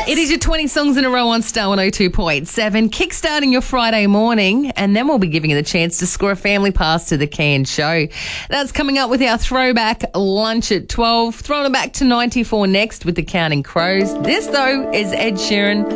It is your 20 songs in a row on Star 102.7, kickstarting your Friday morning, and then we'll be giving you the chance to score a family pass to the Cairns show. That's coming up with our throwback lunch at 12, throwing it back to 94 next with the Counting Crows. This, though, is Ed Sheeran.